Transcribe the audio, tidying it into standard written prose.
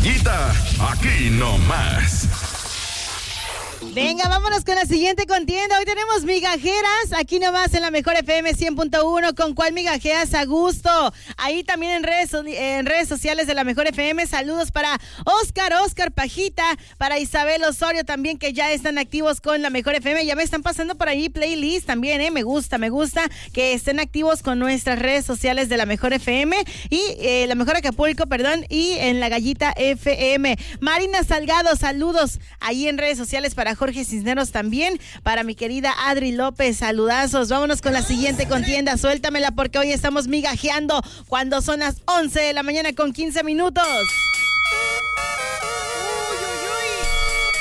Migallita, aquí nomás. Venga, vámonos con la siguiente contienda. Hoy tenemos migajeras, aquí nomás en la Mejor FM 100.1. ¿Con cuál migajeas a gusto? Ahí también en redes sociales de la Mejor FM. Saludos para Oscar Pajita, para Isabel Osorio también, que ya están activos con la Mejor FM. Ya me están pasando por ahí playlist también, Me gusta que estén activos con nuestras redes sociales de la Mejor FM y la Mejor Acapulco, y en la Gallita FM. Marina Salgado, saludos ahí en redes sociales para Jorge Cisneros también, para mi querida Adri López, saludazos. Vámonos con la siguiente contienda, suéltamela porque hoy estamos migajeando cuando son las 11 de la mañana con 15 minutos.